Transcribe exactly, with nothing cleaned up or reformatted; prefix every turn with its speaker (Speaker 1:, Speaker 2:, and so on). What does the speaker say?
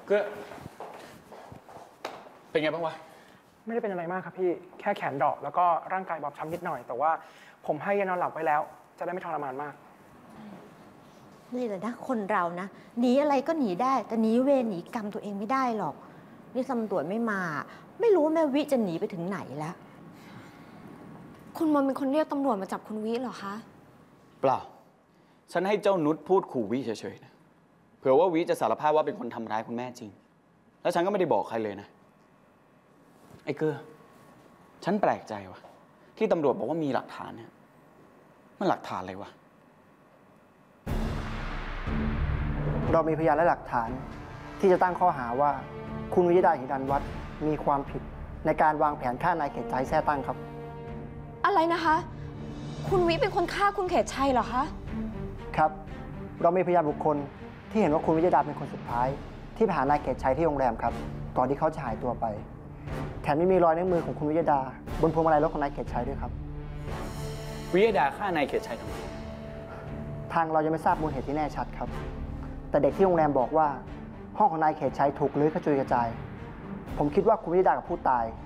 Speaker 1: ก็เป็นไงบ้างวะ
Speaker 2: ไม่ได้เป็นอะไรมากครับพี่แค่แขนดอกแล้วก็ร่างกายบอบช้ำนิดหน่อยแต่ว่าผมให้ยานอนหลับไว้แล้วจะได้ไม่ทรมานมาก
Speaker 3: นี่แหละนะคนเรานะหนีอะไรก็หนีได้แต่หนีเวรหนีกรรมตัวเองไม่ได้หรอกนี่ตำรวจไม่มาไม่รู้แม่วิจะหนีไปถึงไหนแล้ว
Speaker 4: คุณมนเป็นคนเรียกตำรวจมาจับคุณวิเหรอคะ
Speaker 1: เปล่าฉันให้เจ้านุชพูดขู่วิเฉยๆนะเผื่อว่าวิจะสารภาพว่าเป็นคนทำร้ายคุณแม่จริงแล้วฉันก็ไม่ได้บอกใครเลยนะไอ้เกอร์ฉันแปลกใจว่ะที่ตำรวจบอกว่ามีหลักฐานเนี่ยมันหลักฐานอะไรวะ
Speaker 5: เรามีพยานและหลักฐานที่จะตั้งข้อหาว่าคุณวิยดาหิรันวัฒน์มีความผิดในการวางแผนฆ่านายเขตชัยแท้ตั้งครับ
Speaker 4: อะไรนะคะคุณวิเป็นคนฆ่าคุณเขตชัยเหรอคะ
Speaker 5: ครับเรามีพยานบุคคลที่เห็นว่าคุณวิยดาเป็นคนสุดท้ายที่ไปหานายเขตชัยที่โรงแรมครับก่อนที่เขาจะหายตัวไปแถมยังมีรอยนิ้วมือของคุณวิยดาบนพวงมาลัยรถของนายเขตชัยด้วยครับ
Speaker 1: วิยดาฆ่านายเขตชัยทำไม
Speaker 5: ทางเรายังไม่ทราบมูลเหตุที่แน่ชัดครับแต่เด็กที่โรงแรมบอกว่าห้องของนายเขตชัยถูกลื้อกระจุยกระจายผมคิดว่าคุณวิยดากับผู้ตาย